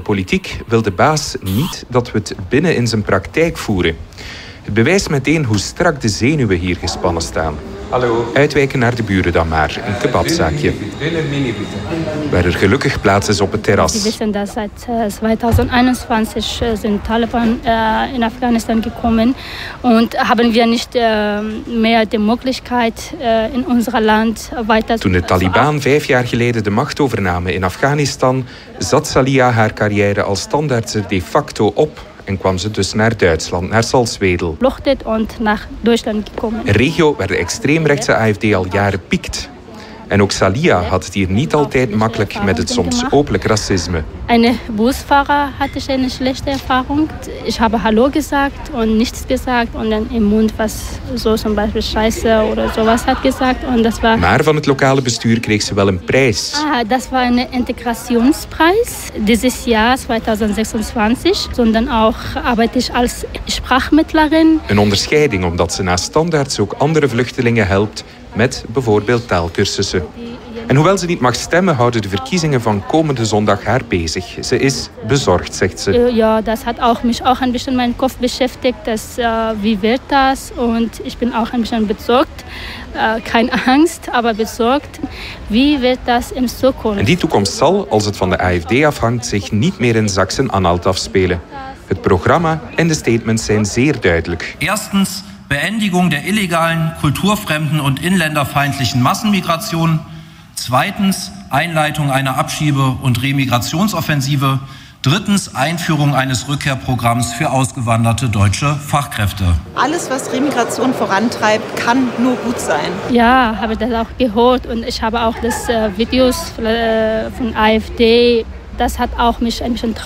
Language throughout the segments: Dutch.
politiek wil de baas niet dat we het binnen in zijn praktijk voeren. Het bewijst meteen hoe strak de zenuwen hier gespannen staan. Hallo. Uitwijken naar de buren dan maar, een kebabzaakje. Waar er gelukkig plaats is op het terras. Sie wissen, dass seit 2021 sind Taliban in Afghanistan gekommen und haben wir nicht mehr die Möglichkeit in unser Land weiter. Toen de Taliban 5 jaar geleden de macht overnamen in Afghanistan, zat Saliha haar carrière als standaardse de facto op. En kwam ze dus naar Duitsland, naar Salzwedel. Vluchtet und nach Deutschland gekommen. Een regio waar de extreemrechtse AfD al jaren piekt. En ook Saliha had het hier niet altijd makkelijk met het soms openlijk racisme. Een Busfahrer hatte ich eine schlechte Erfahrung. Ich habe Hallo gesagt und nichts gesagt und dann im Mund was so zum Beispiel Scheiße oder sowas hat gesagt und das war. Maar van het lokale bestuur kreeg ze wel een prijs. Das war ein Integrationspreis dieses Jahr 2026, sondern auch arbeite ich als Sprachmittlerin. Een onderscheiding omdat ze naast standaards ook andere vluchtelingen helpt met bijvoorbeeld taalkursussen. En hoewel ze niet mag stemmen, houden de verkiezingen van komende zondag haar bezig. Ze is bezorgd, zegt ze. Ja, das hat auch mich auch ein bisschen meinen Kopf beschäftigt, wie wird das? Und ich bin auch ein bisschen besorgt. Keine Angst, aber besorgt. Wie wird das in Zukunft? En die toekomst zal, als het van de AfD afhangt, zich niet meer in Sachsen-Anhalt afspelen. Het programma en de statements zijn zeer duidelijk. Erstens Beendigung der illegalen, kulturfremden und inländerfeindlichen Massenmigration. Zweitens Einleitung einer Abschiebe- und Remigrationsoffensive. Drittens Einführung eines Rückkehrprogramms für ausgewanderte deutsche Fachkräfte. Alles, was Remigration vorantreibt, kann nur gut sein. Ja, habe das auch gehört und ich habe auch das Videos von AfD. Das hat auch mich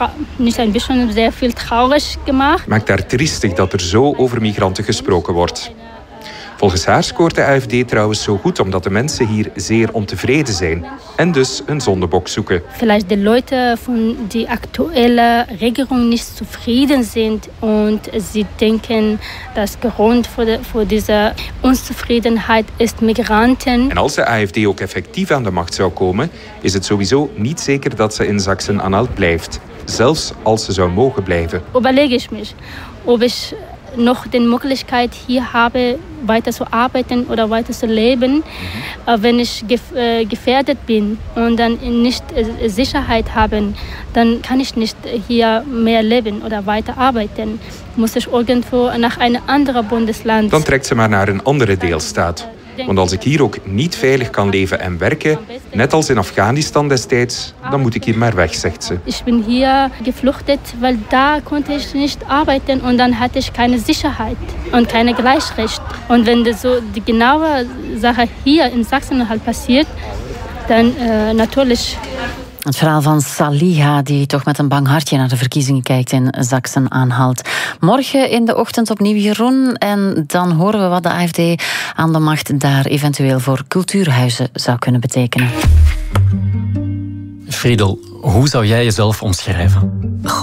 sehr viel traurig gemacht. Maakt haar triestig dat er zo over migranten gesproken wordt. Volgens haar scoort de AfD trouwens zo goed omdat de mensen hier zeer ontevreden zijn en dus een zondebok zoeken. Vielleicht die Leute von der aktuellen Regierung nicht zufrieden sind und sie denken, dass Grund für diese Unzufriedenheit ist Migranten. En als de AfD ook effectief aan de macht zou komen, is het sowieso niet zeker dat ze in Sachsen-Anhalt blijft. Zelfs als ze zou mogen blijven. Überlege ich mich, ob ich noch die Möglichkeit hier habe, weiter zu arbeiten oder weiter zu leben, wenn ich gefährdet bin und dann nicht Sicherheit haben, dann kann ich nicht hier mehr leben oder weiter arbeiten. Muss ich irgendwo nach einem anderen Bundesland. Dan trekt ze maar naar een andere deelstaat. Want als ik hier ook niet veilig kan leven en werken, net als in Afghanistan destijds, dan moet ik hier maar weg, zegt ze. Ich bin hier geflüchtet, weil da konnte ich nicht arbeiten und dann hatte ich keine Sicherheit und keine Gleichrecht. Und wenn die genaue Sache hier in Sachsen-Anhalt passiert, dann natürlich. Het verhaal van Saliha, die toch met een bang hartje naar de verkiezingen kijkt in Sachsen-Anhalt. Morgen in de ochtend opnieuw Jeroen. En dan horen we wat de AfD aan de macht daar eventueel voor cultuurhuizen zou kunnen betekenen. Friedel, hoe zou jij jezelf omschrijven?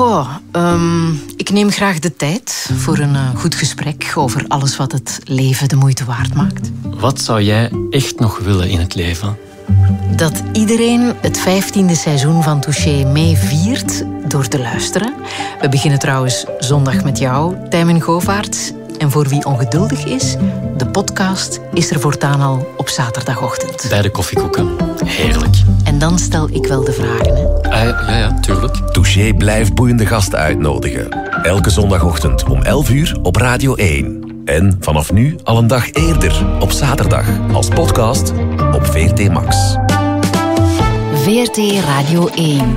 Ik neem graag de tijd voor een goed gesprek over alles wat het leven de moeite waard maakt. Wat zou jij echt nog willen in het leven? Dat iedereen het 15e seizoen van Touché meeviert door te luisteren. We beginnen trouwens zondag met jou, Tijmen Govaerts. En voor wie ongeduldig is, de podcast is er voortaan al op zaterdagochtend. Bij de koffiekoeken. Heerlijk. En dan stel ik wel de vragen, hè? Ja, tuurlijk. Touché blijft boeiende gasten uitnodigen. Elke zondagochtend om 11 uur op Radio 1. En vanaf nu al een dag eerder, op zaterdag, als podcast op VRT Max. VRT Radio 1.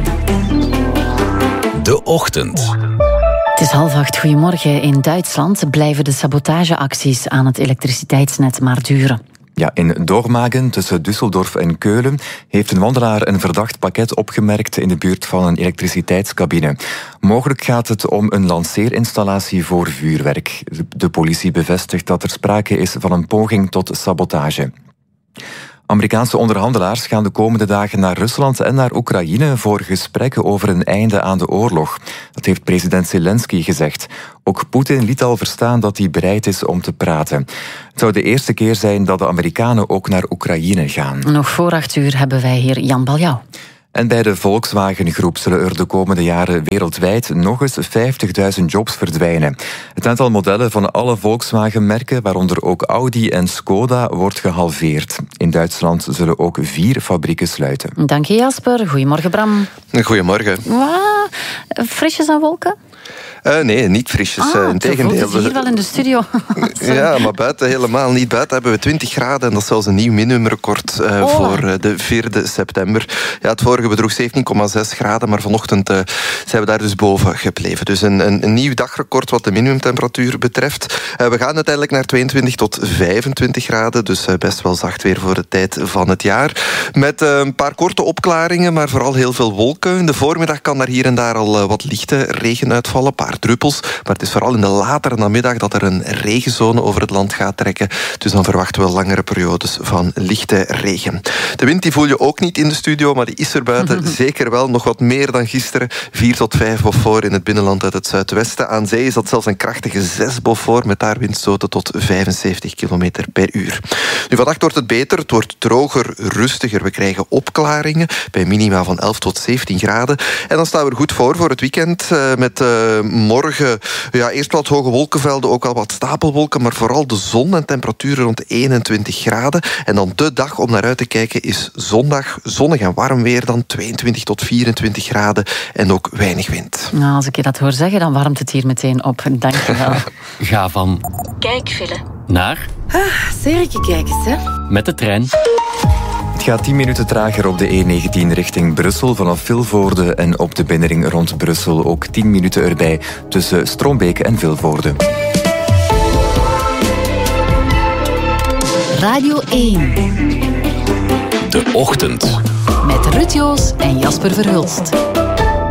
De Ochtend. Het is 7:30. Goedemorgen. In Duitsland blijven de sabotageacties aan het elektriciteitsnet maar duren. Ja, in Dormagen, tussen Düsseldorf en Keulen, heeft een wandelaar een verdacht pakket opgemerkt in de buurt van een elektriciteitscabine. Mogelijk gaat het om een lanceerinstallatie voor vuurwerk. De politie bevestigt dat er sprake is van een poging tot sabotage. Amerikaanse onderhandelaars gaan de komende dagen naar Rusland en naar Oekraïne voor gesprekken over een einde aan de oorlog. Dat heeft president Zelensky gezegd. Ook Poetin liet al verstaan dat hij bereid is om te praten. Het zou de eerste keer zijn dat de Amerikanen ook naar Oekraïne gaan. Nog voor 8 uur hebben wij hier Jan Baljouw. En bij de Volkswagen-groep zullen er de komende jaren wereldwijd nog eens 50.000 jobs verdwijnen. Het aantal modellen van alle Volkswagen-merken, waaronder ook Audi en Skoda, wordt gehalveerd. In Duitsland zullen ook 4 fabrieken sluiten. Dank je, Jasper. Goedemorgen, Bram. Goedemorgen. Wow, frisjes en wolken? Nee, niet frisjes. Integendeel. Het is hier wel in de studio. Ja, maar buiten helemaal niet. Buiten hebben we 20 graden en dat is zelfs een nieuw minimumrecord voor de 4e september. Ja, het vorige bedroeg 17,6 graden, maar vanochtend zijn we daar dus boven gebleven. Dus een nieuw dagrecord wat de minimumtemperatuur betreft. We gaan uiteindelijk naar 22 tot 25 graden, dus best wel zacht weer voor de tijd van het jaar. Met een paar korte opklaringen, maar vooral heel veel wolken. In de voormiddag kan daar hier en daar al wat lichte regen uitvallen, een paar druppels. Maar het is vooral in de latere namiddag dat er een regenzone over het land gaat trekken. Dus dan verwachten we langere periodes van lichte regen. De wind die voel je ook niet in de studio, maar die is er buiten zeker wel. Nog wat meer dan gisteren. 4 tot 5 Beaufort in het binnenland uit het zuidwesten. Aan zee is dat zelfs een krachtige 6 Beaufort, met daar windstoten tot 75 km per uur. Nu, vannacht wordt het beter. Het wordt droger, rustiger. We krijgen opklaringen bij minima van 11 tot 17 graden. En dan staan we er goed voor het weekend. Met morgen eerst wat hoge wolkenvelden, ook al wat stapelwolken, maar vooral de zon en temperaturen rond 21 graden. En dan de dag om naar uit te kijken is zondag. Zonnig en warm weer dan, 22 tot 24 graden en ook weinig wind. Nou, als ik je dat hoor zeggen, dan warmt het hier meteen op. Dank je wel. Ga van kijkfile naar Serreke, kijk eens, hè. met de trein. Het gaat 10 minuten trager op de E19 richting Brussel vanaf Vilvoorde en op de binnenring rond Brussel ook 10 minuten erbij tussen Strombeke en Vilvoorde. Radio 1. De Ochtend. Met Ruud Joos en Jasper Verhulst.